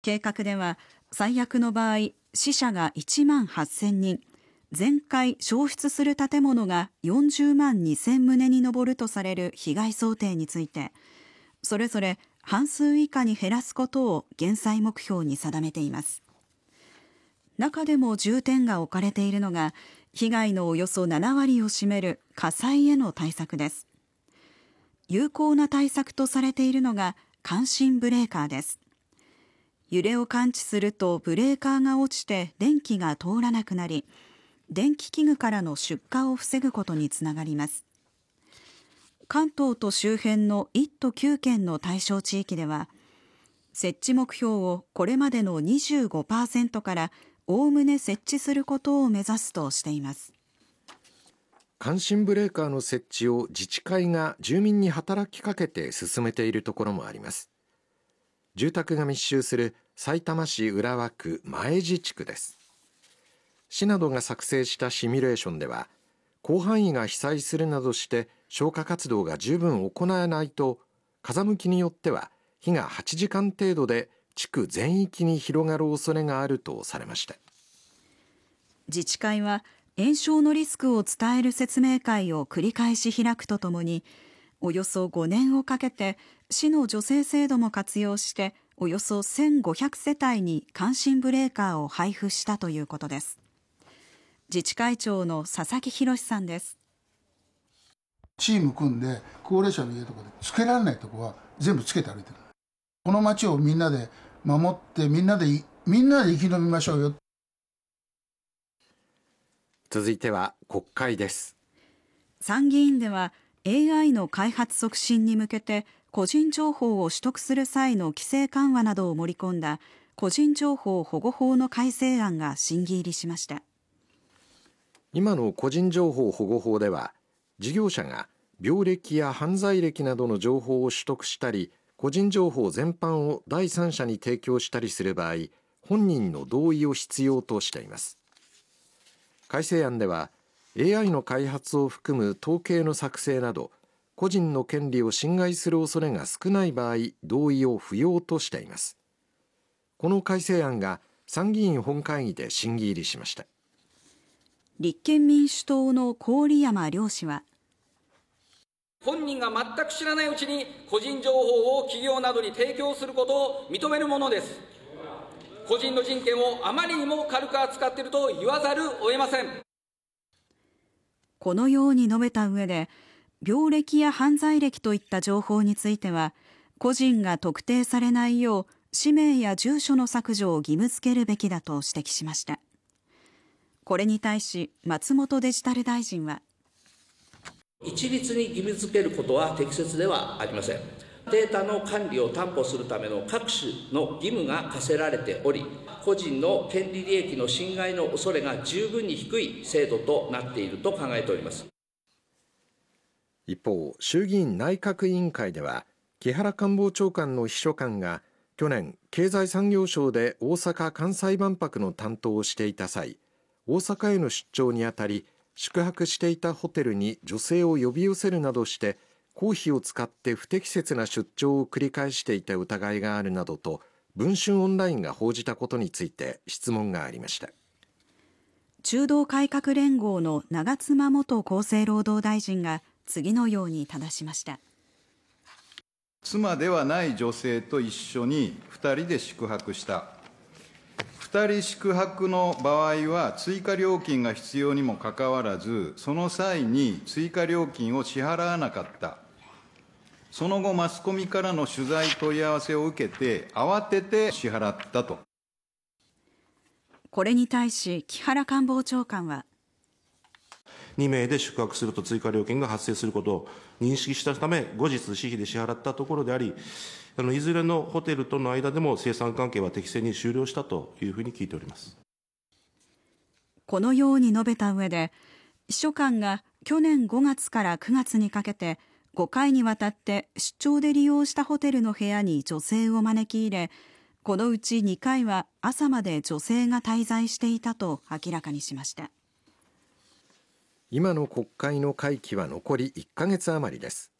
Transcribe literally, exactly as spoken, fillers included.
計画では最悪の場合死者がいちまんはっせんにん、全壊焼失する建物がよんじゅうまんにせんとうに上るとされる被害想定について、それぞれ半数以下に減らすことを減災目標に定めています。中でも重点が置かれているのが被害のおよそななわりを占める火災への対策です。有効な対策とされているのが感震ブレーカーです。揺れを感知するとブレーカーが落ちて電気が通らなくなり、電気器具からの出火を防ぐことにつながります。関東と周辺のいち都きゅうけんの対象地域では、設置目標をこれまでの にじゅうごパーセント からおおむね設置することを目指すとしています。 感震ブレーカーの設置を自治会が住民に働きかけて進めているところもあります。住宅が密集するさいたま市浦和区前地地区です。市などが作成したシミュレーションでは、広範囲が被災するなどして消火活動が十分行えないと、風向きによっては火がはちじかん程度で地区全域に広がる恐れがあるとされました。 自治会は延焼のリスクを伝える説明会を繰り返し開くとともに、およそごねんをかけて市の助成制度も活用しておよそせんごひゃくせたいに感震ブレーカーを配布したということです。自治会長の佐々木博さんです。 チーム組んで高齢者の家とかでつけられないところは全部つけて歩いてる。この街をみんなで守ってみんなでみんなで生き延びましょうよ。 続いては国会です。 参議院では エーアイ の開発促進に向けて個人情報を取得する際の規制緩和などを盛り込んだ個人情報保護法の改正案が審議入りしました。 今の個人情報保護法では、事業者が病歴や犯罪歴などの情報を取得したり、個人情報全般を第三者に提供したりする場合、本人の同意を必要としています。改正案では エーアイ の開発を含む統計の作成など個人の権利を侵害する恐れが少ない場合、同意を不要としています。この改正案が参議院本会議で審議入りしました。 立憲民主党の郡山亮氏は、 本人が全く知らないうちに個人情報を企業などに提供することを認めるものです。個人の人権をあまりにも軽く扱っていると言わざるを得ません。 このように述べた上で、病歴や犯罪歴といった情報については個人が特定されないよう氏名や住所の削除を義務付けるべきだと指摘しました。これに対し松本デジタル大臣は、 一律に義務付けることは適切ではありません。データの管理を担保するための各種の義務が課せられており、個人の権利利益の侵害の恐れが十分に低い制度となっていると考えております。 一方、衆議院内閣委員会では木原官房長官の秘書官が去年経済産業省で大阪・関西万博の担当をしていた際、大阪への出張にあたり宿泊していたホテルに女性を呼び寄せるなどして公費を使って不適切な出張を繰り返していた疑いがあるなどと文春オンラインが報じたことについて質問がありました。 中道改革連合の長妻元厚生労働大臣が次のように正しました。 妻ではない女性と一緒にふたりで宿泊した。ふたり宿泊の場合は追加料金が必要にもかかわらず、その際に追加料金を支払わなかった。その後マスコミからの取材問い合わせを受けて慌てて支払ったと。 これに対し木原官房長官は、 にめいで宿泊すると追加料金が発生することを認識したため、後日私費で支払ったところであり、あのいずれのホテルとの間でも生産関係は適正に終了したというふうに聞いております。 このように述べた上で、秘書官が去年ごがつからくがつにかけてごかいにわたって出張で利用したホテルの部屋に女性を招き入れ、このうちにかいは朝まで女性が滞在していたと明らかにしました。 今の国会の会期は残りいっかげつ余りです。